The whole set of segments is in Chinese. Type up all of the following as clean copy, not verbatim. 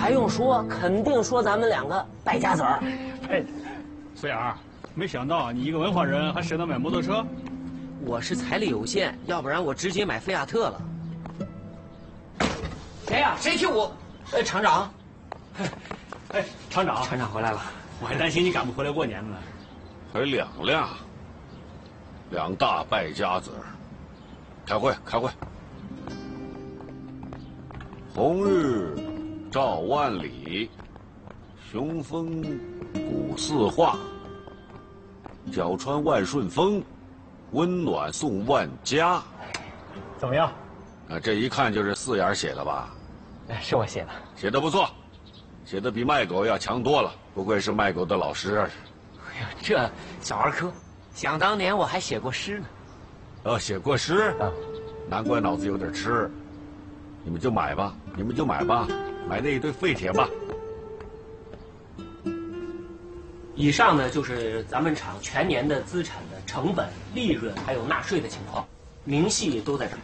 还用说？肯定说咱们两个败家子儿。 哎，孙杨，没想到你一个文化人还舍得买摩托车。 我是财力有限，要不然我直接买菲亚特了。谁呀？谁踢我？厂长。 哎，厂长， 厂长回来了。 我还担心你赶不回来过年呢。 才2辆，2大败家子儿。开会，开会。红日照万里，雄风鼓四化。脚穿万顺风，温暖送万家。 怎么样？ 啊，这一看就是4眼写的吧？ 哎，是我写的， 写的不错，写的比卖狗要强多了。不愧是卖狗的老师。 哎呀，这小儿科，想当年我还写过诗呢。 哦，写过诗啊， 难怪脑子有点吃。你们就买吧，你们就买吧，买那一堆废铁吧。 以上呢就是咱们厂全年的资产的成本、利润还有纳税的情况，明细都在这儿。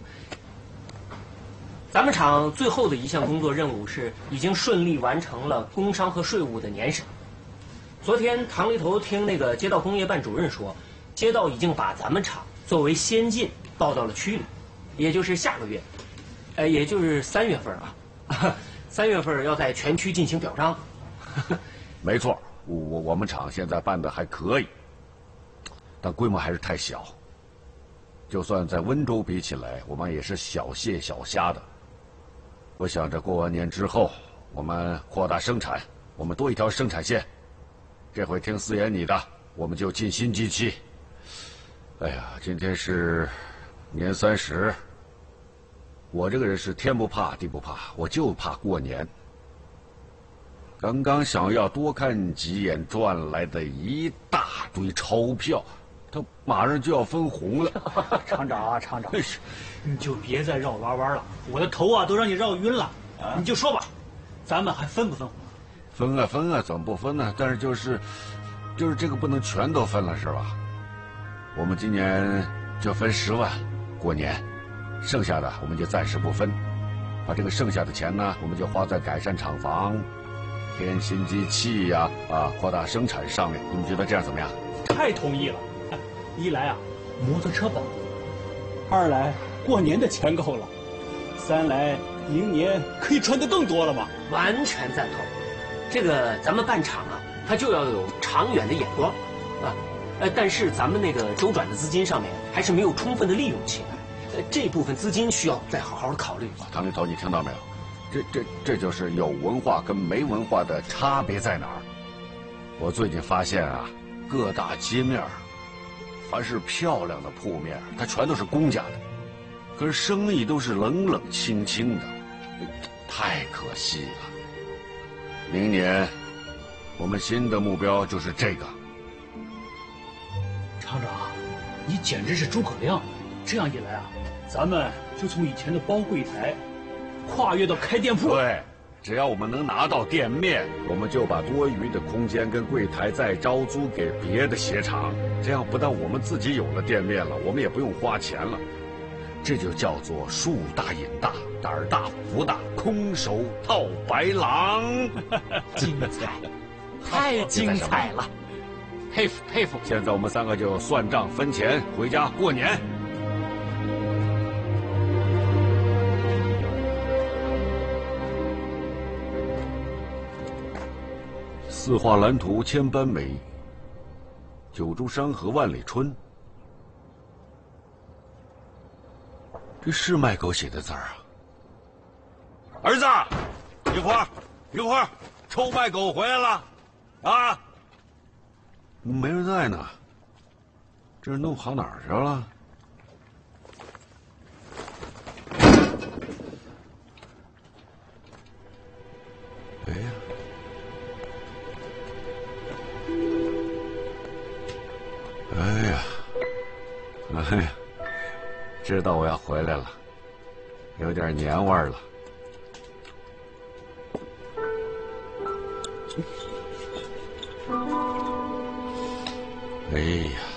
咱们厂最后的一项工作任务是已经顺利完成了工商和税务的年审。昨天唐里头听那个街道工业办主任说，街道已经把咱们厂作为先进报到了区里，也就是下个月，也就是3月份啊，3月份要在全区进行表彰。 没错，我们厂现在办的还可以，但规模还是太小。就算在温州比起来，我们也是小蟹小虾的。我想着过完年之后，我们扩大生产，我们多一条生产线。这回听4爷你的，我们就进新机器。哎呀，今天是年30，我这个人是天不怕地不怕，我就怕过年。刚刚想要多看几眼赚来的一大堆钞票，它马上就要分红了。 厂长啊，厂长，你就别再绕弯弯了，我的头啊都让你绕晕了。你就说吧，咱们还分不分红？ 分啊分啊，怎么不分呢？但是就是这个不能全都分了，是吧？我们今年就分10万过年，剩下的我们就暂时不分，把这个剩下的钱呢，我们就花在改善厂房、添新机器呀、扩大生产上面。你们觉得这样怎么样？ 太同意了。一来啊，摩托车保；二来过年的钱够了；三来明年可以赚得更多了嘛。 完全赞同。这个咱们办厂啊，它就要有长远的眼光啊。但是咱们那个周转的资金上面还是没有充分的利用起来，这部分资金需要再好好的考虑。 唐立头，你听到没有？这就是有文化跟没文化的差别在哪儿？我最近发现啊，各大街面，凡是漂亮的铺面，它全都是公家的，可是生意都是冷冷清清的，太可惜了。明年我们新的目标就是这个。 厂长，你简直是诸葛亮！这样一来啊，咱们就从以前的包柜台，跨越到开店铺。 对，只要我们能拿到店面，我们就把多余的空间跟柜台再招租给别的鞋厂。这样不但我们自己有了店面了，我们也不用花钱了。这就叫做树大引大，胆儿大福大，空手套白狼。 精彩，太精彩了，佩服佩服。 现在我们3个就算账分钱，回家过年。四画蓝图千般美，九州山河万里春。这是卖狗写的字儿啊！儿子，一会儿，臭卖狗回来了，啊！没人在呢，这是弄好哪儿去了？哎呀！哎呀！知道我要回来了，有点年味儿了。哎呀！